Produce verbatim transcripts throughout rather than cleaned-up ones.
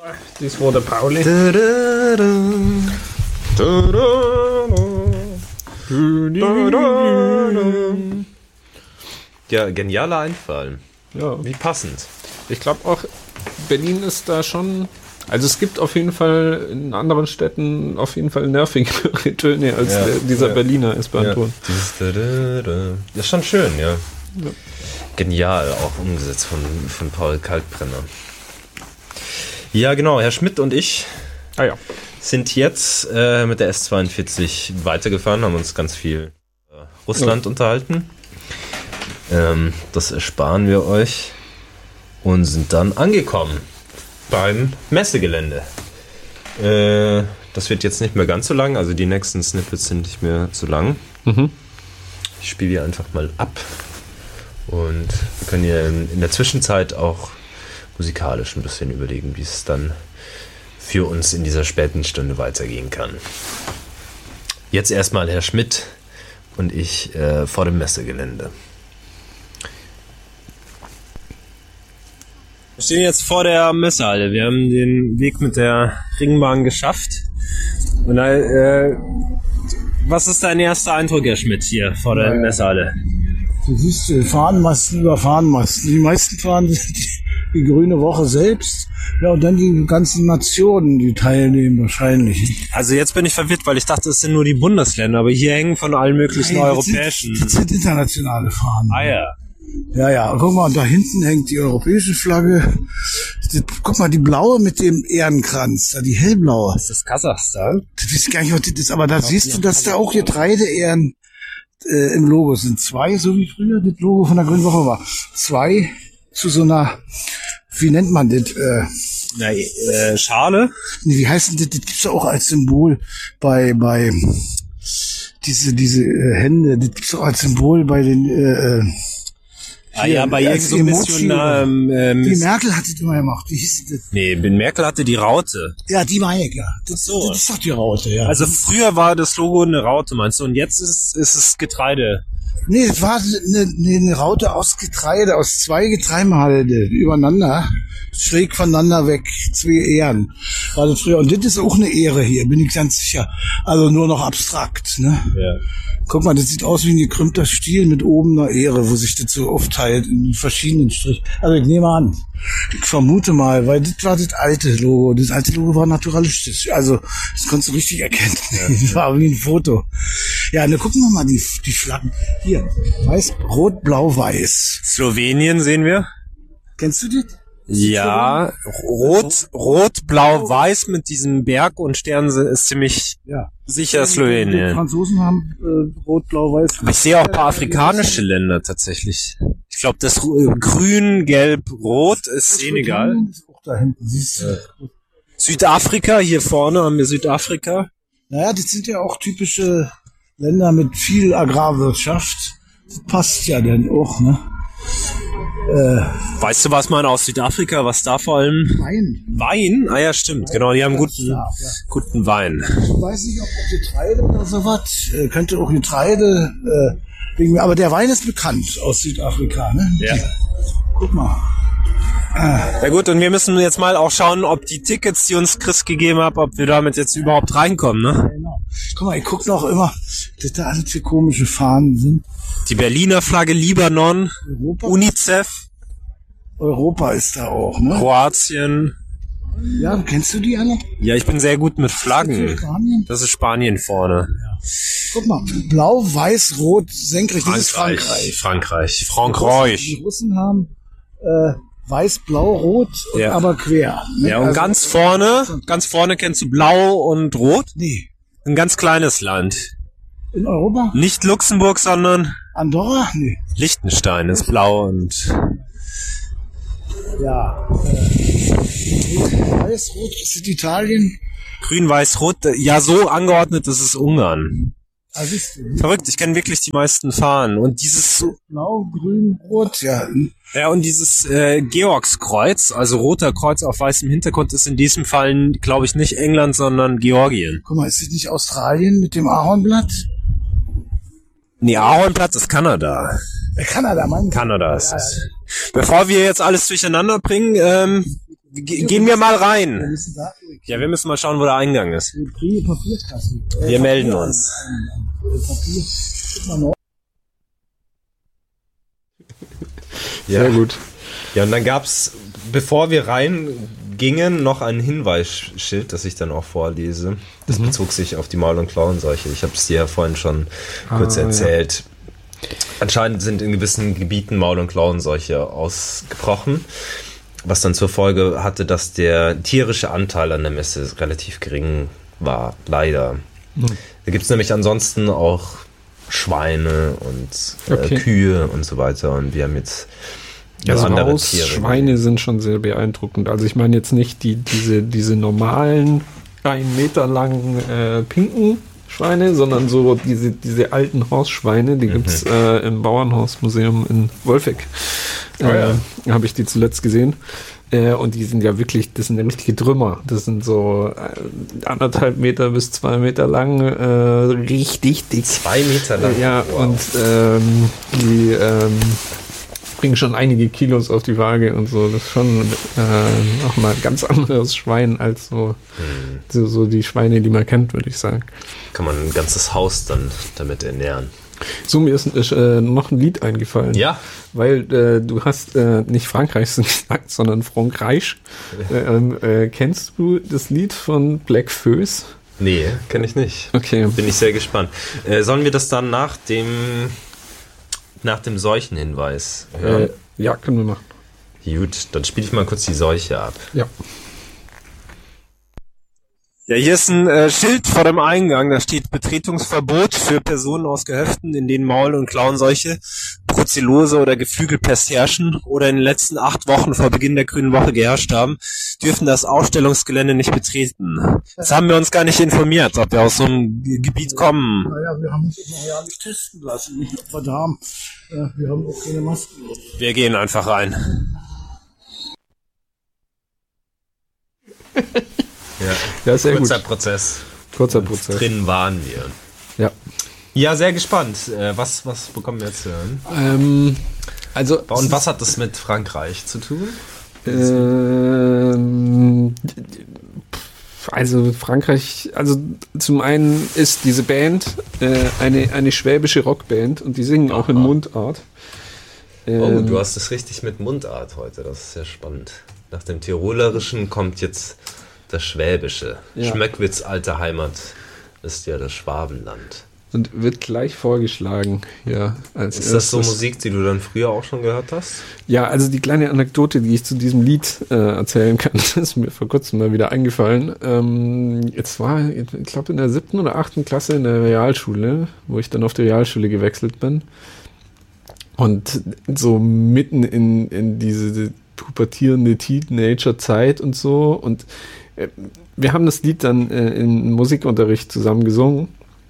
Dies wurde Pauli. Ja, genialer Einfall. Ja. Wie passend. Ich glaube auch, Berlin ist da schon... Also es gibt auf jeden Fall in anderen Städten auf jeden Fall nervigere Töne als ja, der, dieser ja. Berliner S-Bahn-Ton. Ja. Das ist schon schön, ja. ja. Genial, auch umgesetzt von, von Paul Kalkbrenner. Ja, genau, Herr Schmidt und ich ah, ja. sind jetzt äh, mit der S zweiundvierzig weitergefahren, haben uns ganz viel äh, Russland ja. unterhalten. Ähm, das ersparen wir euch und sind dann angekommen beim Messegelände. Äh, das wird jetzt nicht mehr ganz so lang, also die nächsten Snippets sind nicht mehr so lang. Mhm. Ich spiele die einfach mal ab und wir können hier in der Zwischenzeit auch musikalisch ein bisschen überlegen, wie es dann für uns in dieser späten Stunde weitergehen kann. Jetzt erstmal Herr Schmidt und ich äh, vor dem Messegelände. Wir stehen jetzt vor der Messehalle. Wir haben den Weg mit der Ringbahn geschafft. Und da, äh, was ist dein erster Eindruck, Herr Schmidt, hier vor der ja, Messehalle? Du siehst äh, Fahnenmasten über Fahnenmasten. Die meisten fahren die, die Grüne Woche selbst. Ja, und dann die ganzen Nationen, die teilnehmen wahrscheinlich. Also jetzt bin ich verwirrt, weil ich dachte, es sind nur die Bundesländer, aber hier hängen von allen möglichen Nein, das europäischen... Sind, das sind internationale Fahnen. Ah ja. Ja, ja, guck mal, und da hinten hängt die europäische Flagge. Das, guck mal, die blaue mit dem Ehrenkranz, da die hellblaue. Ist das Kasachstan? Das weiß gar nicht, was das ist, aber da siehst du, dass da auch Getreideehren äh, im Logo sind. Zwei, so wie früher das Logo von der Grünen Woche war. Zwei zu so einer, wie nennt man das? Äh, Na, äh, Schale? Nee, wie heißt denn das? Das gibt's ja auch als Symbol bei, bei, diese, diese äh, Hände, das gibt's auch als Symbol bei den, äh, äh Ah ja, bei irgend so ein bisschen... Ähm, ähm, die Merkel hat das immer gemacht. Wie hieß das? Nee, Merkel hatte die Raute. Ja, die meine ich, ja. Das, so. das ist doch die Raute, ja. Also früher war das Logo eine Raute, meinst du? Und jetzt ist, ist es Getreide. Nee, es war eine, eine Raute aus Getreide, aus zwei Getreidehalde übereinander, schräg voneinander weg, zwei Ehren. War das früher. Und das ist auch eine Ehre hier, bin ich ganz sicher. Also nur noch abstrakt, ne? Ja. Guck mal, das sieht aus wie ein gekrümmter Stiel mit oben einer Ehre, wo sich das so aufteilt in verschiedenen Strichen. Also ich nehme an, ich vermute mal, weil das war das alte Logo. Das alte Logo war naturalistisch. Also das konntest du richtig erkennen. Ja, das war wie ein Foto. Ja, dann gucken wir mal die, die Flaggen. Hier, weiß, rot, blau, weiß. Slowenien sehen wir. Kennst du das? Ja, rot, rot, blau, weiß mit diesem Berg und Sternen ist ziemlich ja. sicher Slowenien. Die Franzosen haben äh, rot, blau, weiß. Aber ich sehe auch ein paar afrikanische Länder tatsächlich. Ich glaube, das äh, grün, gelb, rot ist Senegal. Ist auch da hinten, siehst du. Ja. Südafrika, hier vorne haben wir Südafrika. Naja, das sind ja auch typische Länder mit viel Agrarwirtschaft. Das passt ja dann auch, ne? Äh, weißt du, was man aus Südafrika, was da vor allem? Wein. Wein? Ah ja, stimmt. Genau, die haben guten, ja, ja. guten Wein. Ich weiß nicht, ob Getreide oder sowas. Äh, könnte auch Getreide. Äh, wegen, aber der Wein ist bekannt aus Südafrika, ne? Ja. Die, guck mal. Ah. Ja gut, und wir müssen jetzt mal auch schauen, ob die Tickets, die uns Chris gegeben hat, ob wir damit jetzt überhaupt reinkommen, ne? Ja, genau. Guck mal, ich guck noch immer, dass da alles für komische Fahnen sind. Die Berliner Flagge, Libanon, Europa? UNICEF. Europa ist da auch, ne? Kroatien. Ja, kennst du die alle? Ja, ich bin sehr gut mit Flaggen. Das ist Spanien, das ist Spanien vorne. Ja. Guck mal, blau, weiß, rot, senkrecht, das ist Frankreich. Frankreich. Frankreich. Frankreich. Die Russen haben äh, weiß, blau, rot, ja. aber quer. Ne? Ja, und also, ganz vorne, ganz vorne kennst du blau und rot? Nee. Ein ganz kleines Land. In Europa? Nicht Luxemburg, sondern Andorra? Nee. Liechtenstein ist blau und ja. Äh, weiß, rot ist Italien. Grün, weiß, rot. Ja, so angeordnet, das ist Ungarn. Ah, siehst du. Verrückt, ich kenne wirklich die meisten Fahnen. Und dieses blau, grün, rot, ja. Ja, und dieses äh, Georgskreuz, also roter Kreuz auf weißem Hintergrund, ist in diesem Fall, glaube ich, nicht England, sondern Georgien. Guck mal, ist das nicht Australien mit dem Ahornblatt? Nee, Ahornblatt ist Kanada. Kanada, Mann. Kanada ist es. Bevor wir jetzt alles durcheinander bringen, ähm, Ge- gehen wir mal rein. Wir müssen da durch. Ja, wir müssen mal schauen, wo der Eingang ist. Wir kriegen Papierkassen. Äh, Wir melden Papier- uns. äh, Papier. Guck mal noch. Sehr gut. Ja, und dann gab's, bevor wir reingingen, noch ein Hinweisschild, das ich dann auch vorlese. Das Mhm. bezog sich auf die Maul- und Klauenseuche. Ich habe es dir ja vorhin schon kurz Ah, erzählt. Anscheinend sind in gewissen Gebieten Maul- und Klauenseuche ausgebrochen, was dann zur Folge hatte, dass der tierische Anteil an der Messe relativ gering war, leider. Mhm. Da gibt's nämlich ansonsten auch Schweine und äh, Okay. Kühe und so weiter. Und wir haben jetzt Ja, so andere Maus, Tiere. Schweine sind schon sehr beeindruckend. Also ich meine jetzt nicht die, diese, diese normalen, einen Meter langen äh, pinken Schweine, sondern so diese, diese alten Hausschweine, die gibt's äh, im Bauernhausmuseum in Wolfegg. Äh, Oh ja. Habe ich die zuletzt gesehen. Äh, und die sind ja wirklich, das sind ja richtige Trümmer. Das sind so äh, anderthalb Meter bis zwei Meter lang, äh, richtig dick. Zwei Meter lang. Ja, Wow. und ähm, die ähm, bringen schon einige Kilos auf die Waage und so. Das ist schon äh, nochmal ein ganz anderes Schwein als so, Hm. so, so die Schweine, die man kennt, würde ich sagen. Kann man ein ganzes Haus dann damit ernähren. So, mir ist äh, noch ein Lied eingefallen. Ja. Weil äh, du hast äh, nicht Frankreich gesagt, sondern Frankreich. Äh, ähm, äh, kennst du das Lied von Black Föß? Nee, kenne ich nicht. Okay. Bin ich sehr gespannt. Äh, sollen wir das dann nach dem nach dem Seuchenhinweis hören? Äh, ja, können wir machen. Gut, dann spiele ich mal kurz die Seuche ab. Ja. Ja, hier ist ein äh, Schild vor dem Eingang, da steht Betretungsverbot für Personen aus Gehöften, in denen Maul- und Klauenseuche, Brucellose oder Geflügelpest herrschen oder in den letzten acht Wochen vor Beginn der Grünen Woche geherrscht haben, dürfen das Ausstellungsgelände nicht betreten. Jetzt haben wir uns gar nicht informiert, ob wir aus so einem Ge- Gebiet kommen. Naja, wir haben uns immer ja nicht testen lassen, nicht ob wir da haben. Äh, wir haben auch keine Masken. Wir gehen einfach rein. Ja, Ja, sehr kurzer gut. Prozess. Kurzer Prozess. Drin waren wir. Ja. Ja, sehr gespannt. Äh, was, was bekommen wir jetzt zu hören? Ähm, also, Und was hat das mit Frankreich zu tun? Ähm, also Frankreich, also zum einen ist diese Band äh, eine, eine schwäbische Rockband und die singen auch in Aha. Mundart. Oh, Ähm, du hast es richtig mit Mundart heute, das ist sehr spannend. Nach dem Tirolerischen kommt jetzt das Schwäbische. Ja. Schmöckwitz, alte Heimat, ist ja das Schwabenland. und wird gleich vorgeschlagen, ja. Als Ist das so erstes. Musik, die du dann früher auch schon gehört hast? Ja, also die kleine Anekdote, die ich zu diesem Lied äh, erzählen kann, ist mir vor kurzem mal wieder eingefallen. Ähm, jetzt war, ich glaube in der siebten oder achten Klasse in der Realschule, wo ich dann auf die Realschule gewechselt bin. Und so mitten in, in diese pubertierende Teenager-Zeit und so. Und äh, wir haben das Lied dann äh, im Musikunterricht zusammen gesungen.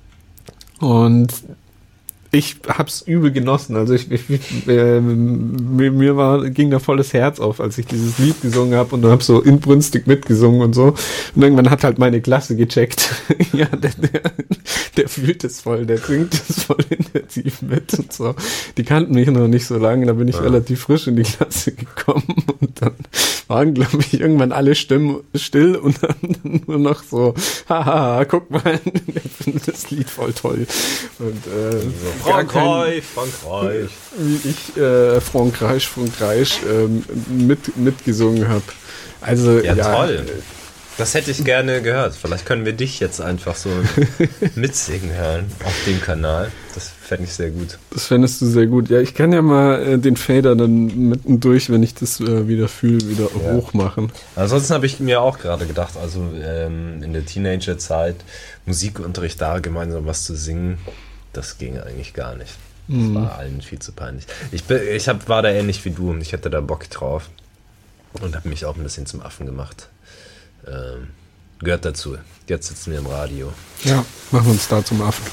Und ich hab's übel genossen. Also ich, ich äh, mir, mir war, ging da voll das Herz auf, als ich dieses Lied gesungen habe und hab so inbrünstig mitgesungen und so. Und irgendwann hat halt meine Klasse gecheckt. Ja, der, der, der fühlt es voll, der singt es voll intensiv mit und so. Die kannten mich noch nicht so lange, da bin ich Ja. relativ frisch in die Klasse gekommen und dann waren, glaube ich, irgendwann alle Stimmen still und dann nur noch so, haha, guck mal, der findet das Lied voll toll. Und äh, gar kein, Frankreich, Frankreich. wie ich äh, Frankreich, Frankreich ähm, mit, mitgesungen habe. Also, Ja, ja, toll. Das hätte ich gerne gehört. Vielleicht können wir dich jetzt einfach so mitsingen hören auf dem Kanal. Das fände ich sehr gut. das fändest du sehr gut. Ja, ich kann ja mal äh, den Fader dann mittendurch, wenn ich das äh, wieder fühle, wieder Ja. hoch machen. Ansonsten habe ich mir auch gerade gedacht, also ähm, in der Teenagerzeit Musikunterricht da gemeinsam was zu singen, das ging eigentlich gar nicht. Das Mhm. war allen viel zu peinlich. Ich, bin, ich hab, war da ähnlich wie du und ich hatte da Bock drauf und habe mich auch ein bisschen zum Affen gemacht. Ähm, gehört dazu. Jetzt sitzen wir im Radio. Ja, machen wir uns da zum Affen.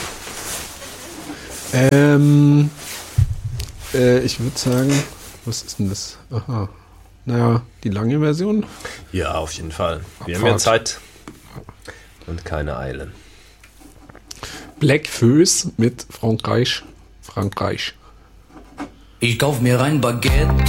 Ähm, äh, ich würde sagen, was ist denn das? Aha. Naja, die lange Version. Ja, auf jeden Fall. Wir haben Abfahrt. ja Zeit und keine Eile. Black Föß mit Frankreich, Frankreich. Ich kauf mir ein Baguette